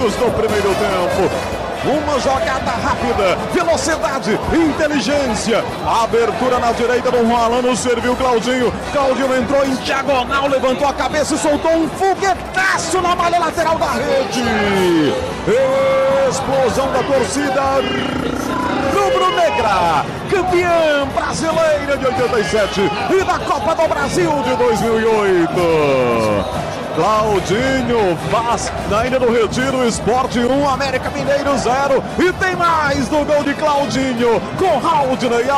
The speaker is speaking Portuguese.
minutos do primeiro tempo. Uma jogada rápida, velocidade, inteligência. Abertura na direita do Rolando, serviu Claudinho. Claudinho entrou em diagonal, levantou a cabeça e soltou um foguetaço na malha lateral da rede. Explosão da torcida rubro-negra, campeã brasileira de 87 e da Copa do Brasil de 2008. Claudinho faz na Ilha do Retiro, Sport 1, América Mineiro 0. E tem mais do gol de Claudinho com Haldney.